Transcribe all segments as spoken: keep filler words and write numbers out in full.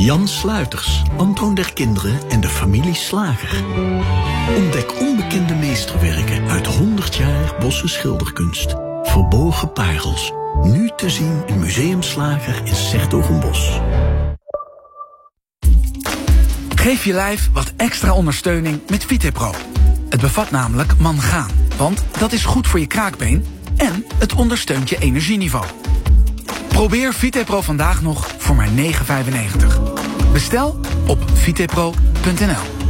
Jan Sluiters, Antoon der Kinderen en de familie Slager. Ontdek onbekende meesterwerken uit honderd jaar Bosse schilderkunst. Verborgen parels. Nu te zien in Museum Slager in 's-Hertogenbosch. Geef je lijf wat extra ondersteuning met VitePro. Het bevat namelijk mangaan, want dat is goed voor je kraakbeen en het ondersteunt je energieniveau. Probeer VitePro vandaag nog voor maar negen vijfennegentig. Bestel op vitepro punt n l.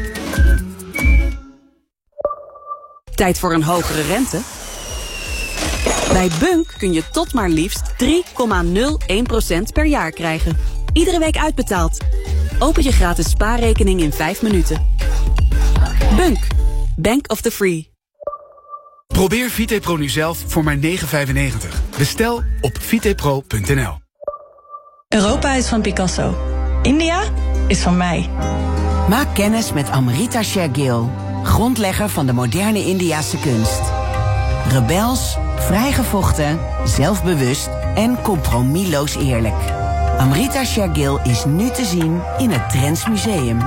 Tijd voor een hogere rente? Bij Bunk kun je tot maar liefst drie komma nul één procent per jaar krijgen. Iedere week uitbetaald. Open je gratis spaarrekening in vijf minuten. Bunk. Bank of the Free. Probeer VitePro nu zelf voor maar negen vijfennegentig. Bestel op vitepro punt n l. Europa is van Picasso. India is van mij. Maak kennis met Amrita Shergill, grondlegger van de moderne Indiase kunst. Rebels, vrijgevochten, zelfbewust en compromisloos eerlijk. Amrita Shergill is nu te zien in het Trends Museum.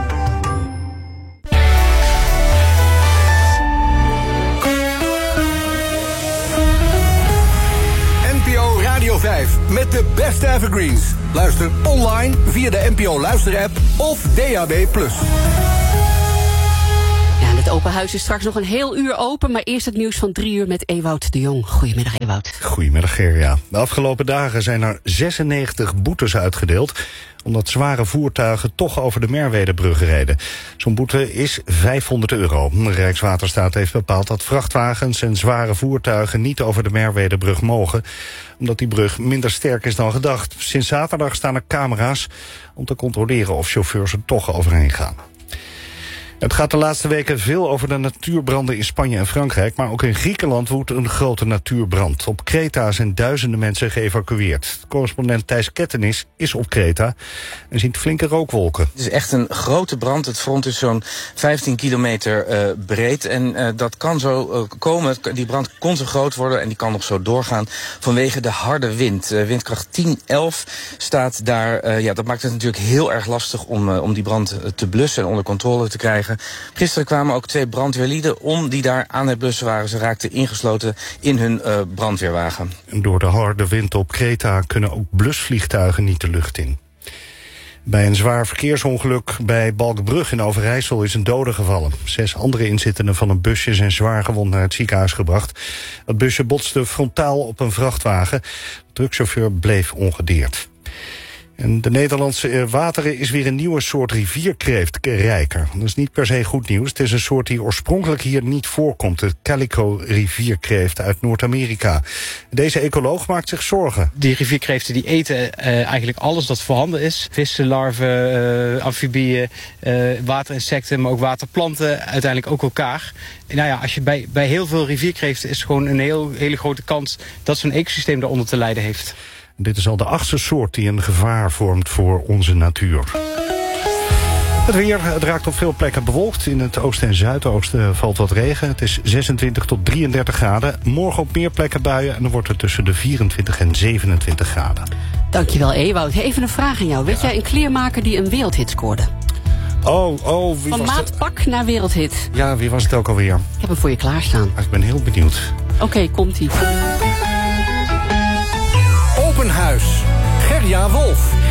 N P O Radio vijf met de beste evergreens. Luister online via de N P O Luister-app of D A B plus. Ja, het open huis is straks nog een heel uur open, maar eerst het nieuws van drie uur met Ewout de Jong. Goedemiddag, Ewout. Goedemiddag, Gerja. De afgelopen dagen zijn er zesennegentig boetes uitgedeeld omdat zware voertuigen toch over de Merwedebrug reden. Zo'n boete is vijfhonderd euro. Rijkswaterstaat heeft bepaald dat vrachtwagens en zware voertuigen niet over de Merwedebrug mogen, omdat die brug minder sterk is dan gedacht. Sinds zaterdag staan er camera's om te controleren of chauffeurs er toch overheen gaan. Het gaat de laatste weken veel over de natuurbranden in Spanje en Frankrijk, maar ook in Griekenland woedt een grote natuurbrand. Op Kreta zijn duizenden mensen geëvacueerd. Correspondent Thijs Kettenis is op Kreta en ziet flinke rookwolken. Het is echt een grote brand. Het front is zo'n vijftien kilometer uh, breed. En uh, dat kan zo uh, komen. Die brand kon zo groot worden en die kan nog zo doorgaan vanwege de harde wind. Uh, windkracht tien, elf staat daar. Uh, ja, dat maakt het natuurlijk heel erg lastig om, uh, om die brand uh, te blussen en onder controle te krijgen. Gisteren kwamen ook twee brandweerlieden om die daar aan het blussen waren. Ze raakten ingesloten in hun uh, brandweerwagen. Door de harde wind op Kreta kunnen ook blusvliegtuigen niet de lucht in. Bij een zwaar verkeersongeluk bij Balkbrug in Overijssel is een dode gevallen. Zes andere inzittenden van een busje zijn zwaar gewond naar het ziekenhuis gebracht. Het busje botste frontaal op een vrachtwagen. De truckchauffeur bleef ongedeerd. En de Nederlandse wateren is weer een nieuwe soort rivierkreeft rijker. Dat is niet per se goed nieuws. Het is een soort die oorspronkelijk hier niet voorkomt. De calico-rivierkreeft uit Noord-Amerika. Deze ecoloog maakt zich zorgen. Die rivierkreeften die eten uh, eigenlijk alles dat voorhanden is. Vissen, larven, uh, amfibieën, uh, waterinsecten, maar ook waterplanten. Uiteindelijk ook elkaar. En nou ja, als je bij, bij heel veel rivierkreeften is gewoon een heel, hele grote kans dat zo'n ecosysteem daaronder te lijden heeft. Dit is al de achtste soort die een gevaar vormt voor onze natuur. Het weer, het raakt op veel plekken bewolkt. In het oosten en zuidoosten valt wat regen. Het is zesentwintig tot drieëndertig graden. Morgen op meer plekken buien en dan wordt het tussen de vierentwintig en zevenentwintig graden. Dankjewel, Ewout. Even een vraag aan jou. Weet ja. jij een kleermaker die een wereldhit scoorde? Oh, oh. Wie Van was maatpak naar wereldhit. Ja, wie was het ook alweer? Ik heb hem voor je klaarstaan. Ik ben heel benieuwd. Oké, okay, komt-ie. Open huis. Gerja Wolf.